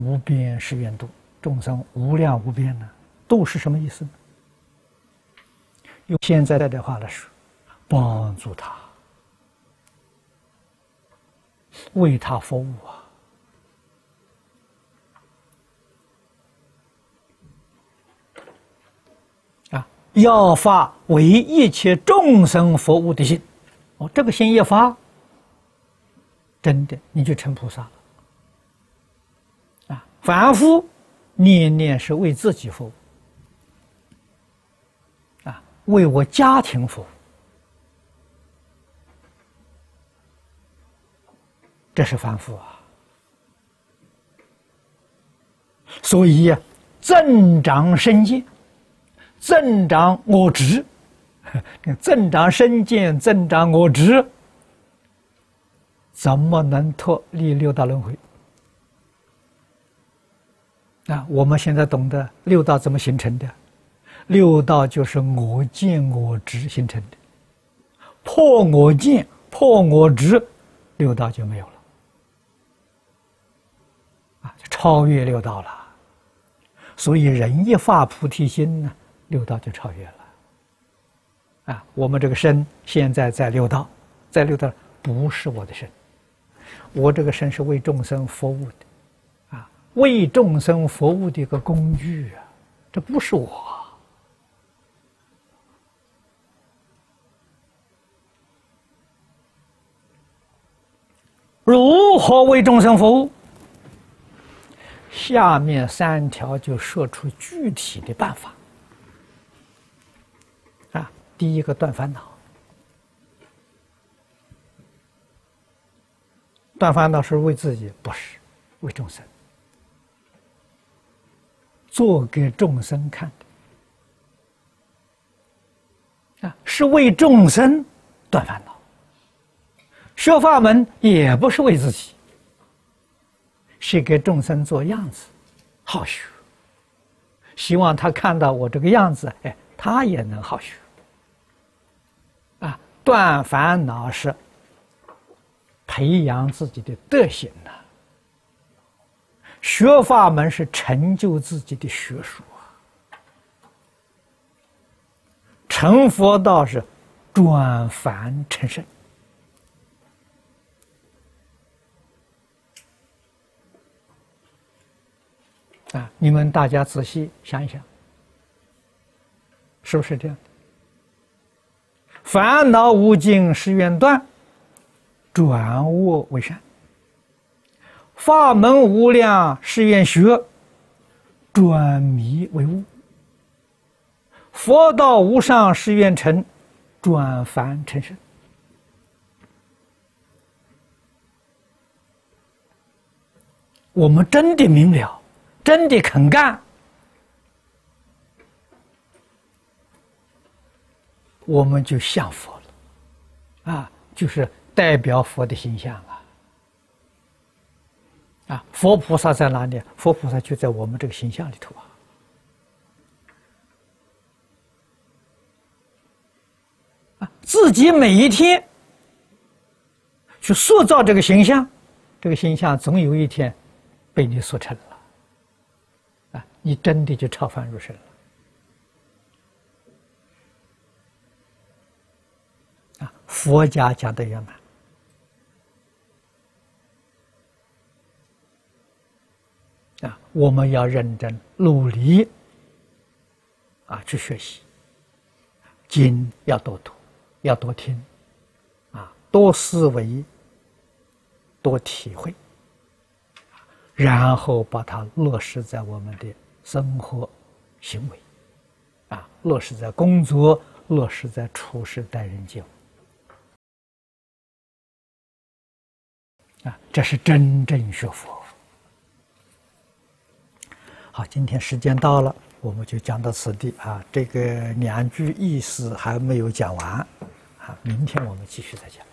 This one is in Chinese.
无边誓愿度众生无量无边呢？度是什么意思呢？用现在的话来说，帮助他，为他服务要发为一切众生服务的心。这个心一发，真的你就成菩萨了。凡夫念念是为自己服务，为我家庭服务，这是凡夫所以增长身见，增长我执，增长身见，增长我执，怎么能脱离六道轮回？我们现在懂得六道怎么形成的？六道就是我见我执形成的，破我见，破我执，六道就没有了，就超越六道了。所以人一发菩提心呢，六道就超越了。我们这个身现在在六道，在六道不是我的身，我这个身是为众生服务的，为众生服务的一个工具这不是我。如何为众生服务？下面3条就说出具体的办法。第一个，断烦恼。断烦恼是为自己，不是为众生，做给众生看的是为众生断烦恼。学法门也不是为自己，是给众生做样子，好学，希望他看到我这个样子，他也能好学。断烦恼是培养自己的德行学法门是成就自己的学术成佛道是转凡成圣。你们大家仔细想一想，是不是这样？烦恼无尽誓愿断，转恶为善；法门无量誓愿学，转迷为悟；佛道无上誓愿成，转凡成圣。我们真的明了，真的肯干，我们就像佛了，就是代表佛的形象佛菩萨在哪里？佛菩萨就在我们这个形象里头自己每一天去塑造这个形象，这个形象总有一天被你塑成了，你真的就超凡入圣了。佛家讲的圆满，我们要认真努力去学习，经要多读，要多听，多思维，多体会，然后把它落实在我们的生活行为，落实在工作，落实在处事待人接物。这是真正学佛。好，今天时间到了，我们就讲到此地这个2句意思还没有讲完明天我们继续再讲。